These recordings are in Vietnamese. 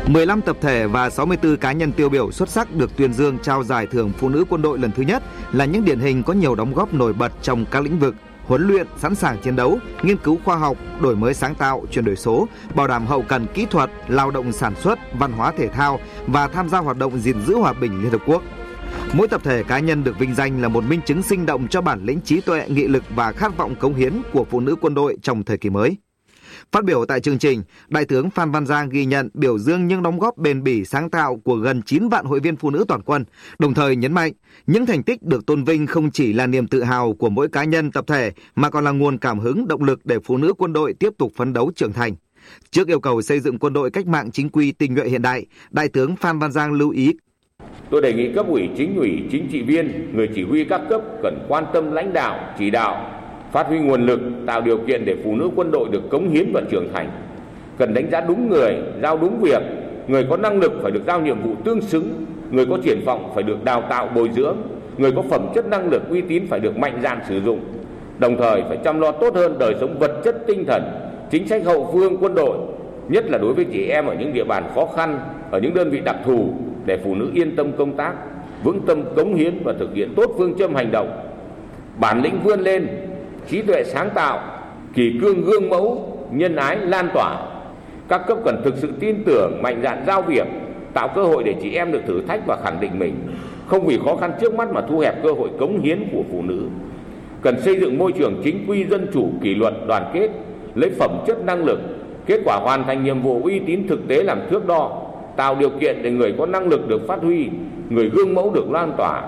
15 tập thể và 64 cá nhân tiêu biểu xuất sắc được tuyên dương trao giải thưởng Phụ nữ quân đội lần thứ nhất là những điển hình có nhiều đóng góp nổi bật trong các lĩnh vực huấn luyện, sẵn sàng chiến đấu, nghiên cứu khoa học, đổi mới sáng tạo, chuyển đổi số, bảo đảm hậu cần kỹ thuật, lao động sản xuất, văn hóa thể thao và tham gia hoạt động gìn giữ hòa bình Liên Hợp Quốc. Mỗi tập thể cá nhân được vinh danh là một minh chứng sinh động cho bản lĩnh trí tuệ, nghị lực và khát vọng cống hiến của phụ nữ quân đội trong thời kỳ mới. Phát biểu tại chương trình, Đại tướng Phan Văn Giang ghi nhận, biểu dương những đóng góp bền bỉ sáng tạo của gần 9 vạn hội viên phụ nữ toàn quân, đồng thời nhấn mạnh những thành tích được tôn vinh không chỉ là niềm tự hào của mỗi cá nhân tập thể mà còn là nguồn cảm hứng, động lực để phụ nữ quân đội tiếp tục phấn đấu trưởng thành. Trước yêu cầu xây dựng quân đội cách mạng chính quy tinh nhuệ hiện đại, Đại tướng Phan Văn Giang lưu ý: tôi đề nghị cấp ủy, chính trị viên, người chỉ huy các cấp cần quan tâm lãnh đạo, chỉ đạo, phát huy nguồn lực, tạo điều kiện để phụ nữ quân đội được cống hiến và trưởng thành. Cần đánh giá đúng người, giao đúng việc, người có năng lực phải được giao nhiệm vụ tương xứng, người có triển vọng phải được đào tạo bồi dưỡng, người có phẩm chất năng lực uy tín phải được mạnh dạn sử dụng. Đồng thời phải chăm lo tốt hơn đời sống vật chất tinh thần, chính sách hậu phương quân đội, nhất là đối với chị em ở những địa bàn khó khăn, ở những đơn vị đặc thù, để phụ nữ yên tâm công tác, vững tâm cống hiến và thực hiện tốt phương châm hành động. Bản lĩnh vươn lên, trí tuệ sáng tạo, kỷ cương gương mẫu, nhân ái lan tỏa. Các cấp cần thực sự tin tưởng, mạnh dạn giao việc, tạo cơ hội để chị em được thử thách và khẳng định mình, không vì khó khăn trước mắt mà thu hẹp cơ hội cống hiến của phụ nữ. Cần xây dựng môi trường chính quy, dân chủ, kỷ luật, đoàn kết, lấy phẩm chất năng lực, kết quả hoàn thành nhiệm vụ uy tín thực tế làm thước đo, tạo điều kiện để người có năng lực được phát huy, người gương mẫu được lan tỏa.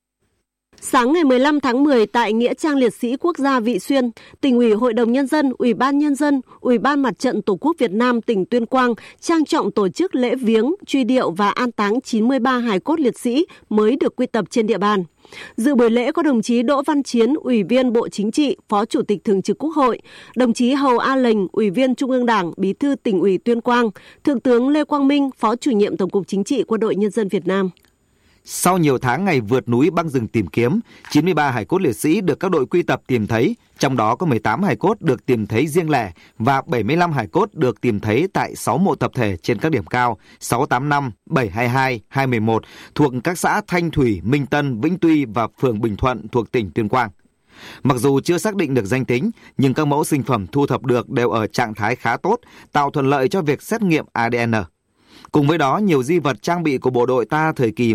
Sáng ngày 15 tháng 10 tại Nghĩa trang Liệt sĩ Quốc gia Vị Xuyên, Tỉnh ủy, Hội đồng Nhân dân, Ủy ban Nhân dân, Ủy ban Mặt trận Tổ quốc Việt Nam tỉnh Tuyên Quang trang trọng tổ chức lễ viếng, truy điệu và an táng 93 hài cốt liệt sĩ mới được quy tập trên địa bàn. Dự buổi lễ có đồng chí Đỗ Văn Chiến, Ủy viên Bộ Chính trị, Phó Chủ tịch Thường trực Quốc hội, đồng chí Hầu A Lệnh, Ủy viên Trung ương Đảng, Bí thư Tỉnh ủy Tuyên Quang, Thượng tướng Lê Quang Minh, Phó Chủ nhiệm Tổng cục Chính trị Quân đội Nhân dân Việt Nam. Sau nhiều tháng ngày vượt núi băng rừng tìm kiếm, 93 hài cốt liệt sĩ được các đội quy tập tìm thấy, trong đó có 18 hài cốt được tìm thấy riêng lẻ và 75 hài cốt được tìm thấy tại 6 mộ tập thể trên các điểm cao 685, 722, 211 thuộc các xã Thanh Thủy, Minh Tân, Vĩnh Tuy và phường Bình Thuận thuộc tỉnh Tuyên Quang. Mặc dù chưa xác định được danh tính, nhưng các mẫu sinh phẩm thu thập được đều ở trạng thái khá tốt, tạo thuận lợi cho việc xét nghiệm ADN. Cùng với đó, nhiều di vật trang bị của bộ đội ta thời kỳ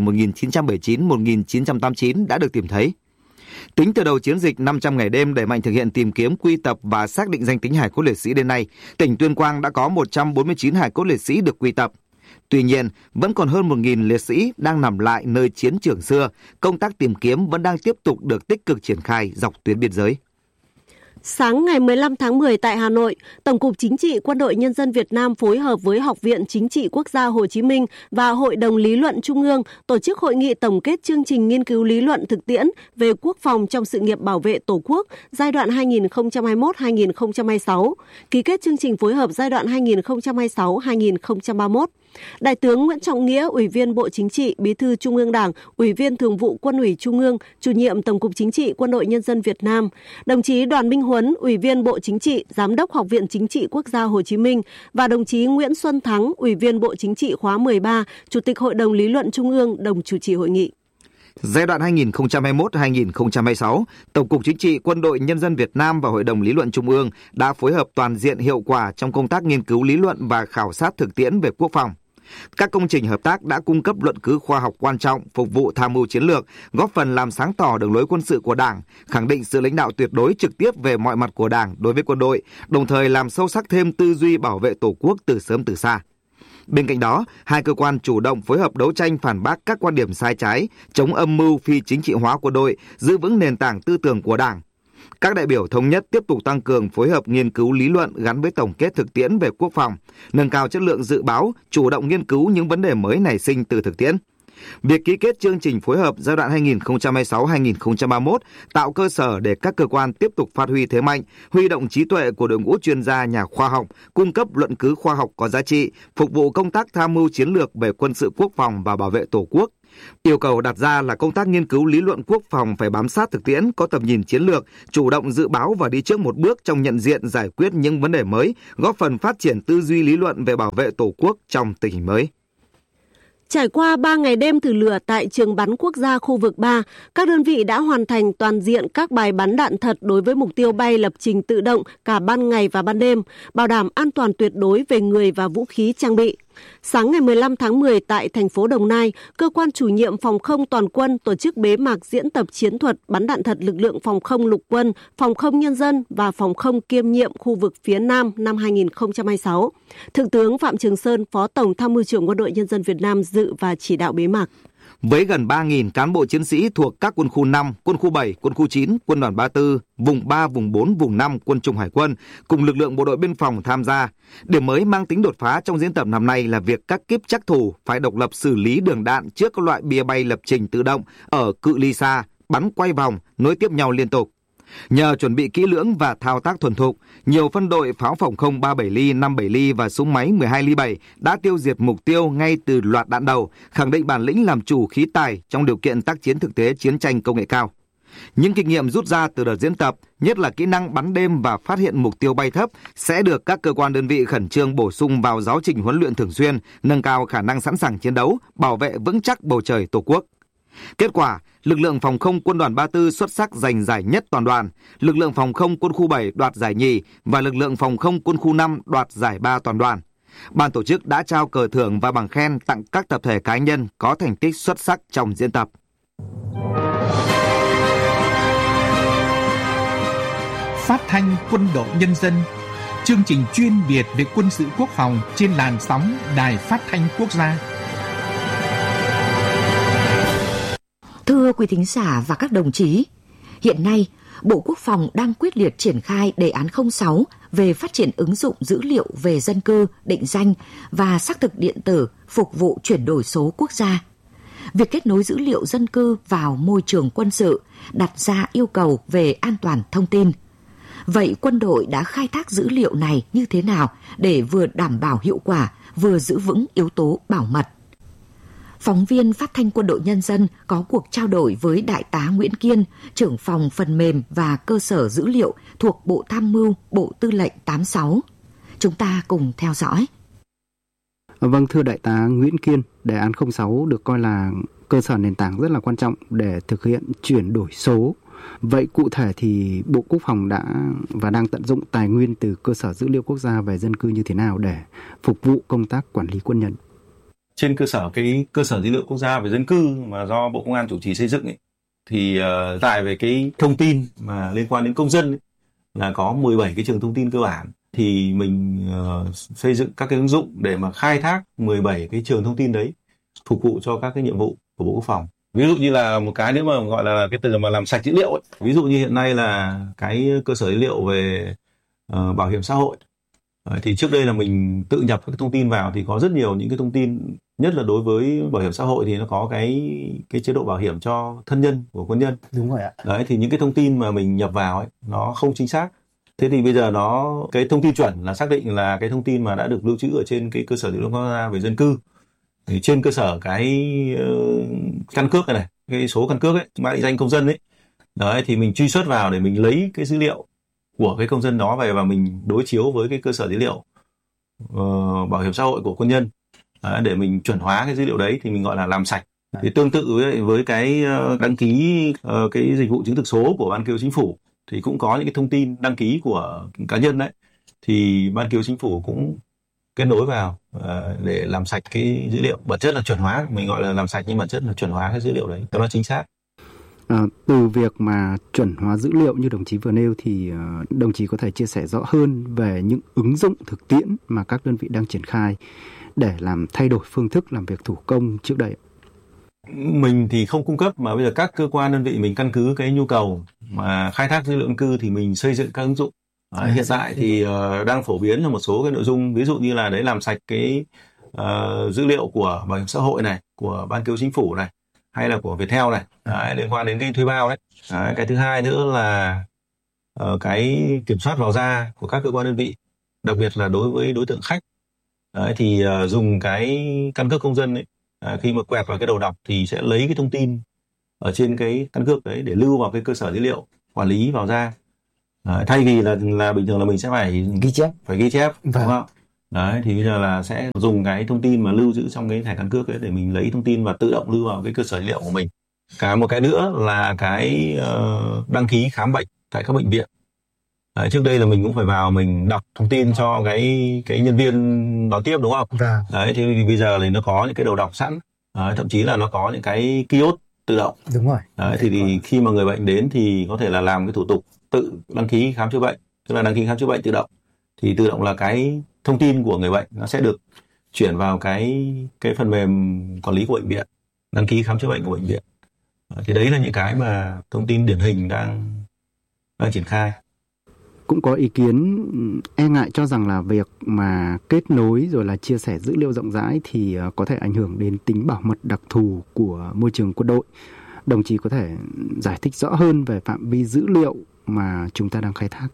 1979-1989 đã được tìm thấy. Tính từ đầu chiến dịch 500 ngày đêm đẩy mạnh thực hiện tìm kiếm, quy tập và xác định danh tính hài cốt liệt sĩ đến nay, tỉnh Tuyên Quang đã có 149 hài cốt liệt sĩ được quy tập. Tuy nhiên, vẫn còn hơn 1.000 liệt sĩ đang nằm lại nơi chiến trường xưa, công tác tìm kiếm vẫn đang tiếp tục được tích cực triển khai dọc tuyến biên giới. Sáng ngày 15 tháng 10 tại Hà Nội, Tổng cục Chính trị Quân đội Nhân dân Việt Nam phối hợp với Học viện Chính trị Quốc gia Hồ Chí Minh và Hội đồng Lý luận Trung ương tổ chức hội nghị tổng kết chương trình nghiên cứu lý luận thực tiễn về quốc phòng trong sự nghiệp bảo vệ Tổ quốc giai đoạn 2021-2026, ký kết chương trình phối hợp giai đoạn 2026-2031. Đại tướng Nguyễn Trọng Nghĩa, Ủy viên Bộ Chính trị, Bí thư Trung ương Đảng, Ủy viên Thường vụ Quân ủy Trung ương, Chủ nhiệm Tổng cục Chính trị Quân đội Nhân dân Việt Nam, đồng chí Đoàn Minh Huấn, Ủy viên Bộ Chính trị, Giám đốc Học viện Chính trị Quốc gia Hồ Chí Minh và đồng chí Nguyễn Xuân Thắng, Ủy viên Bộ Chính trị khóa 13, Chủ tịch Hội đồng Lý luận Trung ương đồng chủ trì hội nghị. Giai đoạn 2021-2026, Tổng cục Chính trị Quân đội Nhân dân Việt Nam và Hội đồng Lý luận Trung ương đã phối hợp toàn diện hiệu quả trong công tác nghiên cứu lý luận và khảo sát thực tiễn về quốc phòng. Các công trình hợp tác đã cung cấp luận cứ khoa học quan trọng, phục vụ tham mưu chiến lược, góp phần làm sáng tỏ đường lối quân sự của Đảng, khẳng định sự lãnh đạo tuyệt đối trực tiếp về mọi mặt của Đảng đối với quân đội, đồng thời làm sâu sắc thêm tư duy bảo vệ Tổ quốc từ sớm từ xa. Bên cạnh đó, hai cơ quan chủ động phối hợp đấu tranh phản bác các quan điểm sai trái, chống âm mưu phi chính trị hóa quân đội, giữ vững nền tảng tư tưởng của Đảng. Các đại biểu thống nhất tiếp tục tăng cường phối hợp nghiên cứu lý luận gắn với tổng kết thực tiễn về quốc phòng, nâng cao chất lượng dự báo, chủ động nghiên cứu những vấn đề mới nảy sinh từ thực tiễn. Việc ký kết chương trình phối hợp giai đoạn 2026-2031 tạo cơ sở để các cơ quan tiếp tục phát huy thế mạnh, huy động trí tuệ của đội ngũ chuyên gia nhà khoa học, cung cấp luận cứ khoa học có giá trị, phục vụ công tác tham mưu chiến lược về quân sự quốc phòng và bảo vệ Tổ quốc. Yêu cầu đặt ra là công tác nghiên cứu lý luận quốc phòng phải bám sát thực tiễn, có tầm nhìn chiến lược, chủ động dự báo và đi trước một bước trong nhận diện giải quyết những vấn đề mới, góp phần phát triển tư duy lý luận về bảo vệ Tổ quốc trong tình hình mới. Trải qua 3 ngày đêm thử lửa tại trường bắn quốc gia khu vực 3, các đơn vị đã hoàn thành toàn diện các bài bắn đạn thật đối với mục tiêu bay lập trình tự động cả ban ngày và ban đêm, bảo đảm an toàn tuyệt đối về người và vũ khí trang bị. Sáng ngày 15 tháng 10 tại thành phố Đồng Nai, Cơ quan chủ nhiệm Phòng không Toàn quân tổ chức bế mạc diễn tập chiến thuật bắn đạn thật lực lượng Phòng không Lục quân, Phòng không Nhân dân và Phòng không kiêm nhiệm khu vực phía Nam năm 2026. Thượng tướng Phạm Trường Sơn, Phó Tổng Tham mưu trưởng Quân đội Nhân dân Việt Nam dự và chỉ đạo bế mạc. Với gần 3.000 cán bộ chiến sĩ thuộc các quân khu 5, quân khu 7, quân khu 9, quân đoàn 34, vùng 3, vùng 4, vùng 5, quân chủng hải quân cùng lực lượng bộ đội biên phòng tham gia. Điểm mới mang tính đột phá trong diễn tập năm nay là việc các kíp trắc thủ phải độc lập xử lý đường đạn trước các loại bia bay lập trình tự động ở cự ly xa, bắn quay vòng, nối tiếp nhau liên tục. Nhờ chuẩn bị kỹ lưỡng và thao tác thuần thục, nhiều phân đội pháo phòng không 37 ly, 57 ly và súng máy 12 ly 7 đã tiêu diệt mục tiêu ngay từ loạt đạn đầu, khẳng định bản lĩnh làm chủ khí tài trong điều kiện tác chiến thực tế chiến tranh công nghệ cao. Những kinh nghiệm rút ra từ đợt diễn tập, nhất là kỹ năng bắn đêm và phát hiện mục tiêu bay thấp, sẽ được các cơ quan đơn vị khẩn trương bổ sung vào giáo trình huấn luyện thường xuyên, nâng cao khả năng sẵn sàng chiến đấu, bảo vệ vững chắc bầu trời Tổ quốc. Kết quả, lực lượng phòng không quân đoàn 34 xuất sắc giành giải nhất toàn đoàn, lực lượng phòng không quân khu 7 đoạt giải nhì và lực lượng phòng không quân khu 5 đoạt giải 3 toàn đoàn. Ban tổ chức đã trao cờ thưởng và bằng khen tặng các tập thể cá nhân có thành tích xuất sắc trong diễn tập. Phát thanh Quân đội Nhân dân, chương trình chuyên biệt về quân sự quốc phòng trên làn sóng Đài Phát thanh Quốc gia. Thưa quý thính giả và các đồng chí, hiện nay Bộ Quốc phòng đang quyết liệt triển khai đề án 06 về phát triển ứng dụng dữ liệu về dân cư, định danh và xác thực điện tử phục vụ chuyển đổi số quốc gia. Việc kết nối dữ liệu dân cư vào môi trường quân sự đặt ra yêu cầu về an toàn thông tin. Vậy quân đội đã khai thác dữ liệu này như thế nào để vừa đảm bảo hiệu quả, vừa giữ vững yếu tố bảo mật? Phóng viên Phát thanh Quân đội Nhân dân có cuộc trao đổi với Đại tá Nguyễn Kiên, trưởng phòng phần mềm và cơ sở dữ liệu thuộc Bộ Tham mưu, Bộ Tư lệnh 86. Chúng ta cùng theo dõi. Vâng, thưa Đại tá Nguyễn Kiên, đề án 06 được coi là cơ sở nền tảng rất là quan trọng để thực hiện chuyển đổi số. Vậy cụ thể thì Bộ Quốc phòng đã và đang tận dụng tài nguyên từ cơ sở dữ liệu quốc gia về dân cư như thế nào để phục vụ công tác quản lý quân nhân? Trên cơ sở cái cơ sở dữ liệu quốc gia về dân cư mà do Bộ Công an chủ trì xây dựng ấy, thì tại về cái thông tin mà liên quan đến công dân ấy, là có 17 cái trường thông tin cơ bản, thì mình xây dựng các cái ứng dụng để mà khai thác 17 cái trường thông tin đấy phục vụ cho các cái nhiệm vụ của Bộ Quốc phòng. Ví dụ như là một cái nếu mà gọi là cái từ mà làm sạch dữ liệu ấy. Ví dụ như hiện nay là cái cơ sở dữ liệu về bảo hiểm xã hội. Thì trước đây là mình tự nhập các thông tin vào thì có rất nhiều những cái thông tin, nhất là đối với bảo hiểm xã hội thì nó có cái chế độ bảo hiểm cho thân nhân của quân nhân. Đúng rồi ạ. Đấy, thì những cái thông tin mà mình nhập vào ấy nó không chính xác. Thế thì bây giờ cái thông tin chuẩn là xác định là cái thông tin mà đã được lưu trữ ở trên cái cơ sở dữ liệu quốc gia về dân cư. Thì trên cơ sở cái căn cước này, cái số căn cước ấy, mã định danh công dân ấy. Đấy, thì mình truy xuất vào để mình lấy cái dữ liệu của cái công dân đó về và mình đối chiếu với cái cơ sở dữ liệu bảo hiểm xã hội của quân nhân. Đấy, để mình chuẩn hóa cái dữ liệu đấy thì mình gọi là làm sạch. Thì tương tự với cái đăng ký cái dịch vụ chứng thực số của Ban Cứu Chính phủ thì cũng có những cái thông tin đăng ký của cá nhân đấy, thì Ban Cứu Chính phủ cũng kết nối vào để làm sạch cái dữ liệu. Bản chất là chuẩn hóa, mình gọi là làm sạch nhưng bản chất là chuẩn hóa cái dữ liệu đấy cho nó chính xác. Từ việc mà chuẩn hóa dữ liệu như đồng chí vừa nêu thì đồng chí có thể chia sẻ rõ hơn về những ứng dụng thực tiễn mà các đơn vị đang triển khai để làm thay đổi phương thức làm việc thủ công trước đây. Mình thì không cung cấp, mà bây giờ các cơ quan đơn vị mình căn cứ cái nhu cầu mà khai thác dữ liệu dân cư thì mình xây dựng các ứng dụng. Hiện tại thì đang phổ biến là một số cái nội dung, ví dụ như là làm sạch cái dữ liệu của bảo hiểm xã hội này, của Ban Cứu Chính phủ này, hay là của Viettel này, đấy, liên quan đến cái thuê bao đấy. Đấy. Cái thứ hai nữa là cái kiểm soát vào ra của các cơ quan đơn vị, đặc biệt là đối với đối tượng khách. Đấy, thì dùng cái căn cước công dân ấy, khi mà quẹt vào cái đầu đọc thì sẽ lấy cái thông tin ở trên cái căn cước đấy để lưu vào cái cơ sở dữ liệu quản lý vào ra. Đấy, thay vì là bình thường là mình sẽ phải ghi chép, đúng không? Đấy, thì bây giờ là sẽ dùng cái thông tin mà lưu giữ trong cái thẻ căn cước ấy để mình lấy thông tin và tự động lưu vào cái cơ sở dữ liệu của mình. Một cái nữa là cái đăng ký khám bệnh tại các bệnh viện. Đấy, trước đây là mình cũng phải vào mình đọc thông tin cho cái nhân viên đón tiếp, đúng không? Đấy, thì bây giờ thì nó có những cái đầu đọc sẵn. Đấy, thậm chí là nó có những cái kiosk tự động. Đúng rồi. Đấy, thì khi mà người bệnh đến thì có thể là làm cái thủ tục tự đăng ký khám chữa bệnh, tức là đăng ký khám chữa bệnh tự động. Thì tự động là cái thông tin của người bệnh nó sẽ được chuyển vào cái phần mềm quản lý của bệnh viện, đăng ký khám chữa bệnh của bệnh viện. Thì đấy là những cái mà thông tin điển hình đang triển khai. Cũng có ý kiến e ngại cho rằng là việc mà kết nối rồi là chia sẻ dữ liệu rộng rãi thì có thể ảnh hưởng đến tính bảo mật đặc thù của môi trường quân đội. Đồng chí có thể giải thích rõ hơn về phạm vi dữ liệu mà chúng ta đang khai thác?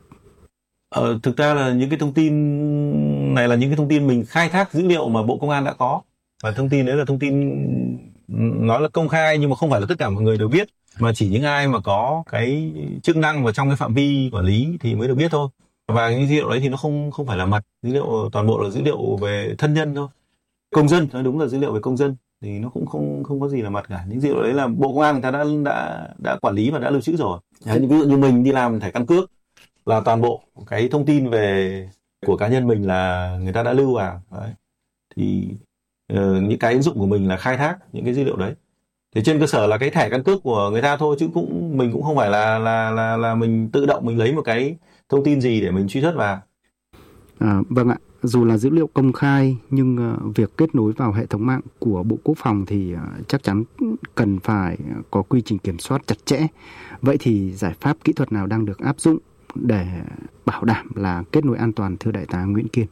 Thực ra là những cái thông tin này là những cái thông tin mình khai thác dữ liệu mà Bộ Công an đã có. Và thông tin đấy là thông tin nói là công khai nhưng mà không phải là tất cả mọi người đều biết, mà chỉ những ai mà có cái chức năng và trong cái phạm vi quản lý thì mới được biết thôi. Và những dữ liệu đấy thì nó không phải là mật, dữ liệu toàn bộ là dữ liệu về thân nhân thôi. Công dân, nói đúng là dữ liệu về công dân thì nó cũng không có gì là mật cả. Những dữ liệu đấy là Bộ Công an người ta đã quản lý và đã lưu trữ rồi. Đấy, ví dụ như mình đi làm thẻ căn cước là toàn bộ cái thông tin về của cá nhân mình là người ta đã lưu vào. Đấy. Thì những cái ứng dụng của mình là khai thác những cái dữ liệu đấy. Thì trên cơ sở là cái thẻ căn cước của người ta thôi, chứ mình cũng không phải là mình tự động mình lấy một cái thông tin gì để mình truy xuất vào. Vâng ạ, dù là dữ liệu công khai nhưng việc kết nối vào hệ thống mạng của Bộ Quốc phòng thì chắc chắn cần phải có quy trình kiểm soát chặt chẽ. Vậy thì giải pháp kỹ thuật nào đang được áp dụng để bảo đảm là kết nối an toàn, thưa Đại tá Nguyễn Kiên?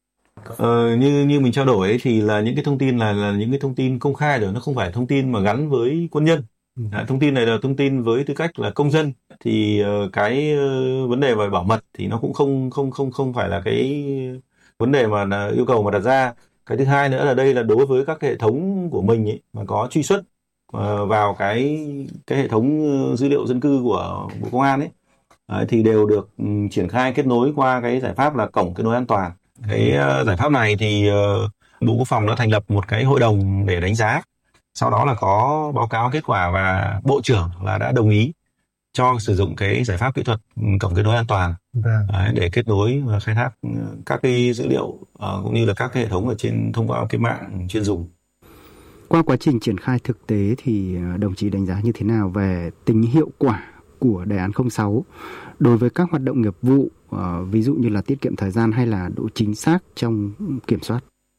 Như mình trao đổi ấy, thì là những cái thông tin là những cái thông tin công khai rồi, nó không phải thông tin mà gắn với quân nhân. Thông tin này là thông tin với tư cách là công dân, thì cái vấn đề về bảo mật thì nó cũng không phải là cái vấn đề mà là yêu cầu mà đặt ra. Cái thứ hai nữa là đây là đối với các hệ thống của mình ấy, mà có truy xuất vào cái hệ thống dữ liệu dân cư của Bộ Công an ấy, thì đều được triển khai kết nối qua cái giải pháp là cổng kết nối an toàn. Cái giải pháp này thì Bộ Quốc phòng đã thành lập một cái hội đồng để đánh giá. Sau đó là có báo cáo kết quả và Bộ trưởng là đã đồng ý cho sử dụng cái giải pháp kỹ thuật cổng kết nối an toàn để kết nối và khai thác các cái dữ liệu cũng như là các cái hệ thống ở trên thông qua cái mạng chuyên dùng. Qua quá trình triển khai thực tế thì đồng chí đánh giá như thế nào về tính hiệu quả của đề án 06 đối với các hoạt động nghiệp vụ, ví dụ như là tiết kiệm thời gian hay là độ chính xác trong kiểm soát?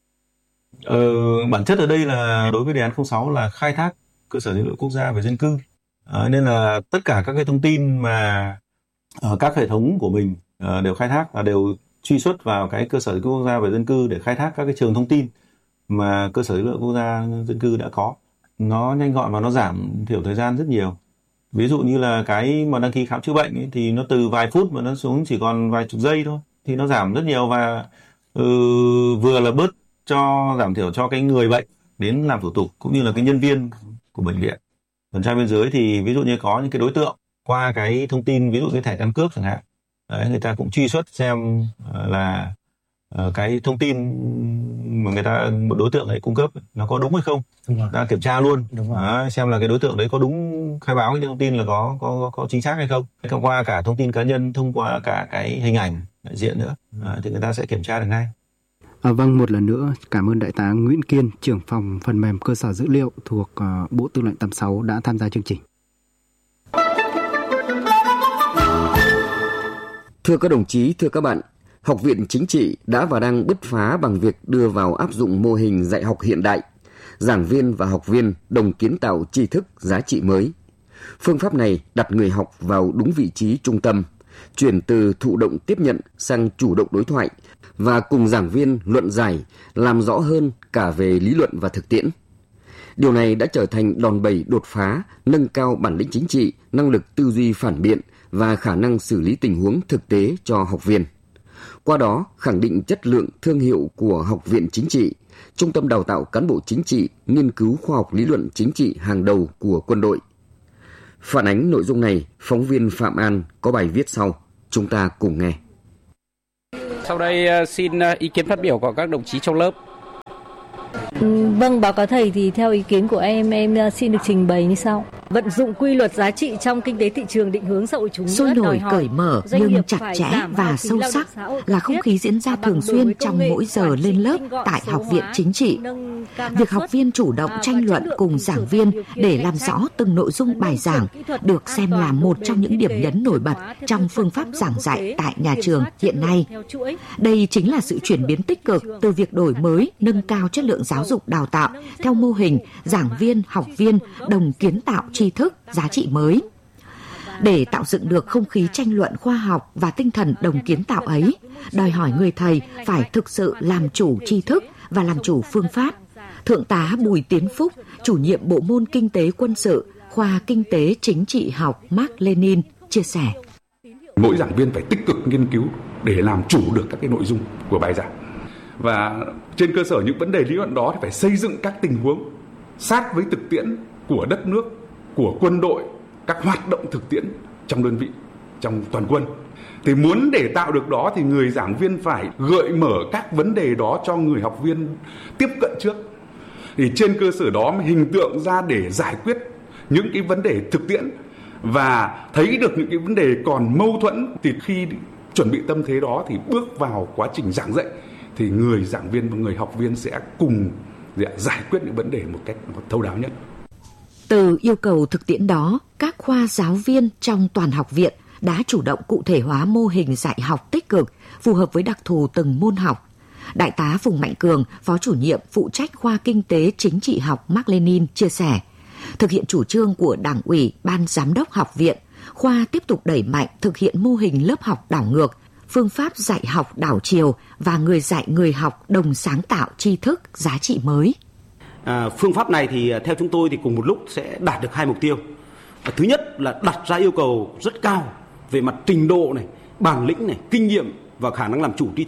Bản chất ở đây là đối với đề án 06 là khai thác cơ sở dữ liệu quốc gia về dân cư, nên là tất cả các cái thông tin mà các hệ thống của mình đều khai thác và đều truy xuất vào cái cơ sở dữ liệu quốc gia về dân cư để khai thác các cái trường thông tin mà cơ sở dữ liệu quốc gia dân cư đã có. Nó nhanh gọn và nó giảm thiểu thời gian rất nhiều. Ví dụ như là cái mà đăng ký khám chữa bệnh ấy, thì nó từ vài phút mà nó xuống chỉ còn vài chục giây thôi, thì nó giảm rất nhiều và vừa là bớt giảm thiểu cho cái người bệnh đến làm thủ tục cũng như là cái nhân viên của bệnh viện. Tuần tra biên giới thì ví dụ như có những cái đối tượng qua cái thông tin, ví dụ cái thẻ căn cước chẳng hạn, đấy, người ta cũng truy xuất xem là cái thông tin mà một đối tượng ấy cung cấp nó có đúng hay không, ta kiểm tra luôn, xem là cái đối tượng đấy có đúng khai báo cái thông tin là có chính xác hay không. Thông qua cả thông tin cá nhân, thông qua cả cái hình ảnh đại diện nữa, thì người ta sẽ kiểm tra được ngay. Vâng, một lần nữa cảm ơn Đại tá Nguyễn Kiên, trưởng phòng phần mềm cơ sở dữ liệu thuộc Bộ Tư lệnh 86 đã tham gia chương trình. Thưa các đồng chí, thưa các bạn, Học viện Chính trị đã và đang bứt phá bằng việc đưa vào áp dụng mô hình dạy học hiện đại. Giảng viên và học viên đồng kiến tạo tri thức giá trị mới. Phương pháp này đặt người học vào đúng vị trí trung tâm, chuyển từ thụ động tiếp nhận sang chủ động đối thoại và cùng giảng viên luận giải, làm rõ hơn cả về lý luận và thực tiễn. Điều này đã trở thành đòn bẩy đột phá, nâng cao bản lĩnh chính trị, năng lực tư duy phản biện và khả năng xử lý tình huống thực tế cho học viên. Qua đó, khẳng định chất lượng thương hiệu của Học viện Chính trị, trung tâm đào tạo cán bộ chính trị, nghiên cứu khoa học lý luận chính trị hàng đầu của quân đội. Phản ánh nội dung này, phóng viên Phạm An có bài viết sau. Chúng ta cùng nghe. Sau đây xin ý kiến phát biểu của các đồng chí trong lớp. Vâng, báo cáo thầy, thì theo ý kiến của em xin được trình bày như sau. Vận dụng quy luật giá trị trong kinh tế thị trường định hướng xã hội chủ nghĩa sôi nổi, cởi mở nhưng chặt chẽ và sâu sắc là không khí diễn ra thường xuyên trong mỗi giờ lên lớp tại Học viện Chính trị. Việc học viên chủ động tranh luận cùng giảng viên để làm rõ từng nội dung bài giảng được xem là một trong những điểm nhấn nổi bật trong phương pháp giảng dạy tại nhà trường hiện nay. Đây chính là sự chuyển biến tích cực từ việc đổi mới, nâng cao chất lượng giáo dục đào tạo theo mô hình giảng viên, học viên đồng kiến tạo tri thức, giá trị mới. Để tạo dựng được không khí tranh luận khoa học và tinh thần đồng kiến tạo ấy, đòi hỏi người thầy phải thực sự làm chủ tri thức và làm chủ phương pháp. Thượng tá Bùi Tiến Phúc, chủ nhiệm bộ môn Kinh tế Quân sự, khoa Kinh tế Chính trị học Mác Lênin chia sẻ. Mỗi giảng viên phải tích cực nghiên cứu để làm chủ được các cái nội dung của bài giảng. Và trên cơ sở những vấn đề lý luận đó thì phải xây dựng các tình huống sát với thực tiễn của đất nước, của quân đội, các hoạt động thực tiễn trong đơn vị, trong toàn quân. Thì muốn để tạo được đó thì người giảng viên phải gợi mở các vấn đề đó cho người học viên tiếp cận trước. Thì trên cơ sở đó mới hình tượng ra để giải quyết những cái vấn đề thực tiễn và thấy được những cái vấn đề còn mâu thuẫn, thì khi chuẩn bị tâm thế đó thì bước vào quá trình giảng dạy thì người giảng viên và người học viên sẽ cùng giải quyết những vấn đề một cách thấu đáo nhất. Từ yêu cầu thực tiễn đó, các khoa giáo viên trong toàn học viện đã chủ động cụ thể hóa mô hình dạy học tích cực, phù hợp với đặc thù từng môn học. Đại tá Phùng Mạnh Cường, Phó chủ nhiệm phụ trách khoa Kinh tế Chính trị học Mác Lênin chia sẻ, thực hiện chủ trương của Đảng ủy, Ban Giám đốc học viện, khoa tiếp tục đẩy mạnh thực hiện mô hình lớp học đảo ngược, phương pháp dạy học đảo chiều và người dạy người học đồng sáng tạo tri thức, giá trị mới. Phương pháp này thì theo chúng tôi thì cùng một lúc sẽ đạt được hai mục tiêu. Thứ nhất là đặt ra yêu cầu rất cao về mặt trình độ này, bản lĩnh này, kinh nghiệm và khả năng làm chủ tri